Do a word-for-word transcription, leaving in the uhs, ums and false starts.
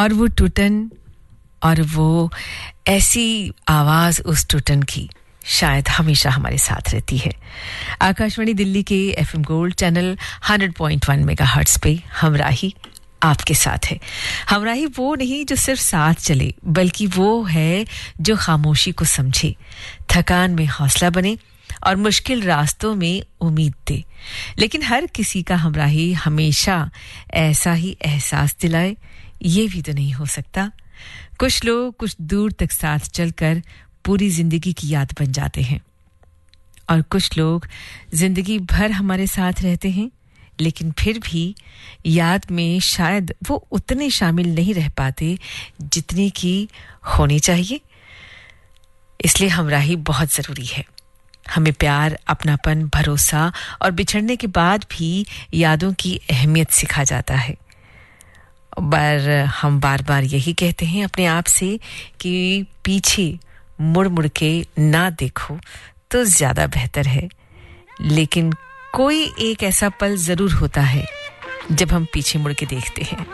और वो टूटन और वो ऐसी आवाज उस टूटन की शायद हमेशा हमारे साथ रहती है। आकाशवाणी दिल्ली के FM gold channel one hundred point one megahertz पे हमराही आपके साथ है। हमराही वो नहीं जो सिर्फ साथ चले, बल्कि वो है जो खामोशी को समझे, थकान में हौसला बने और मुश्किल रास्तों में उम्मीद दे। लेकिन हर किसी का हमराही हमेशा ऐसा ही एहसास दिलाए, ये भी तो नहीं हो सकता। कुछ लोग कुछ दूर तक साथ चलकर पूरी जिंदगी की याद बन जाते हैं और कुछ लोग जिंदगी भर हमारे साथ रहते हैं, लेकिन फिर भी याद में शायद वो उतने शामिल नहीं रह पाते जितने की होनी चाहिए। इसलिए हमराही बहुत ज़रूरी है। हमें प्यार, अपनापन, भरोसा और बिछड़ने के बाद भी यादों की अहमियत सिखा जाता है। पर हम बार-बार यही कहते हैं अपने आप से कि पीछे मुड़-मुड़ के ना देखो तो ज़्यादा बेहतर है। लेकिन कोई एक ऐसा पल ज़रूर होता है जब हम पीछे मुड़ के देखते हैं।